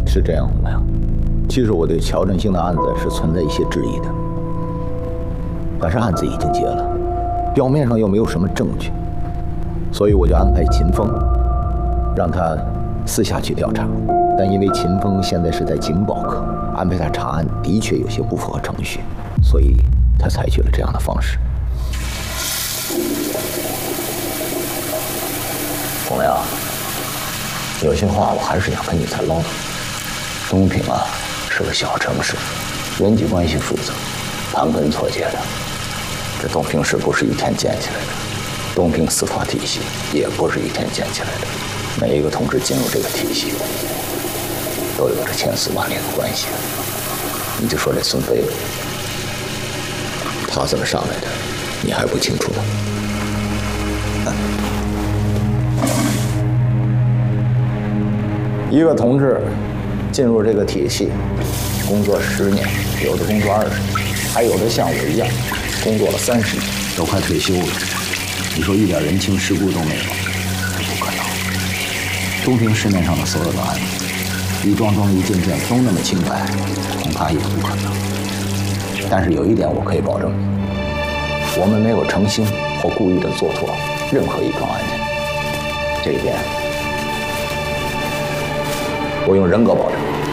是这样的呀。其实我对乔振兴的案子是存在一些质疑的，但是案子已经结了，表面上又没有什么证据，所以我就安排秦风，让他私下去调查。但因为秦风现在是在警保科，安排他查案的确有些不符合程序，所以他采取了这样的方式。冯亮，有些话我还是想跟你再唠叨。东平啊，是个小城市，人际关系复杂，盘根错节的。这东平市不是一天建起来的，东平司法体系也不是一天建起来的。每一个同志进入这个体系，都有着千丝万缕的关系。你就说这孙飞，他怎么上来的，你还不清楚吗？一个同志进入这个体系，工作10年，有的工作20年，还有的像我一样，工作了30年，都快退休了。你说一点人情世故都没有，这不可能。东平市面上的所有的案子，一桩桩一件件都那么清白，恐怕也不可能。但是有一点我可以保证你，我们没有诚心或故意的做错任何一桩案件，这一点我用人格保证。